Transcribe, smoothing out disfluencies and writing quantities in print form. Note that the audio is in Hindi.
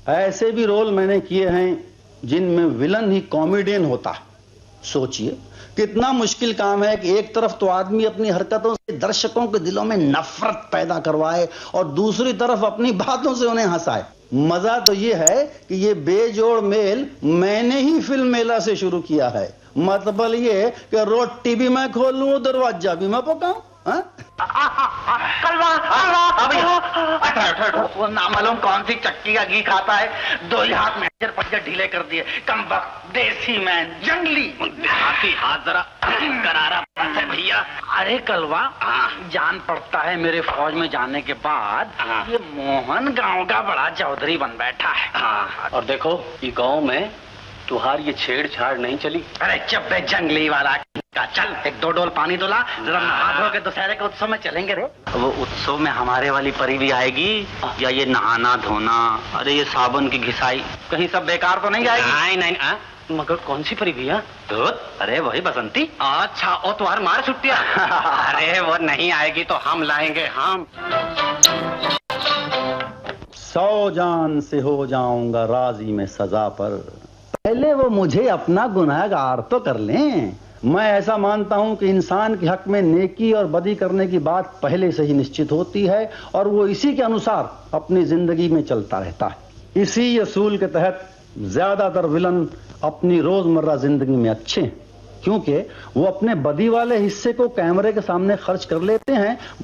ऐसे भी रोल मैंने किए हैं जिनमें विलन ही कॉमेडियन होता है। सोचिए कितना मुश्किल काम है कि एक तरफ तो आदमी अपनी हरकतों से दर्शकों के दिलों में नफरत पैदा करवाए और दूसरी तरफ अपनी बातों से उन्हें हंसाए। मजा तो ये है कि ये बेजोड़ मेल मैंने ही फिल्म मेला से शुरू किया है। मतलब ये कि रोटी भी मैं खोलूं, दरवाजा भी मैं पकाऊं। कलवा वो ना मालूम कौन सी चक्की का घी खाता है, 2 ही हाथ में पज्जर ढीले कर दिए। कम वक्त देसी मैन जंगली देहाती हाथ जरा करारा है भैया। अरे कलवा जान पड़ता है मेरे फौज में जाने के बाद ये मोहन गांव का बड़ा चौधरी बन बैठा है। और देखो ये गांव में तुहार ये छेड़छाड़ नहीं चली। अरे चुप बे जंगली वाला का, चल 1-2 डोल पानी दुला, जरा नहा धो के दशहरे के उत्सव में चलेंगे रे। वो उत्सव में हमारे वाली परी भी आएगी या ये नहाना धोना, अरे ये साबुन की घिसाई कहीं सब बेकार तो नहीं जाएगी? नहीं मगर कौन सी परी भैया? अरे वही बसंती। अच्छा और तुम्हार मार छुट्टिया? अरे वो नहीं आएगी तो हम लाएंगे हम। 100 जान से हो जाऊंगा राजी में सजा पर, पहले वो मुझे अपना गुनहगार तो कर लें। मैं ऐसा मानता हूं कि इंसान के हक में नेकी और बदी करने की बात पहले से ही निश्चित होती है और वो इसी के अनुसार अपनी जिंदगी में चलता रहता है। इसी असूल के तहत ज्यादातर विलन अपनी रोजमर्रा जिंदगी में अच्छे हैं, क्योंकि वो अपने बदी वाले हिस्से को कैमरे के सामने खर्च कर लेते हैं।